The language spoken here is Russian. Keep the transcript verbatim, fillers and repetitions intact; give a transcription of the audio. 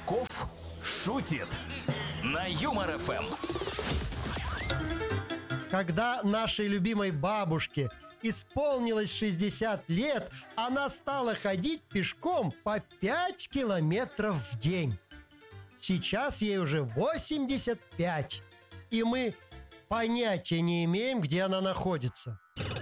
Качков шутит на Юмор эф эм. Когда нашей любимой бабушке исполнилось шестьдесят лет, она стала ходить пешком по пять километров в день. Сейчас ей уже восемьдесят пять, и мы понятия не имеем, где она находится.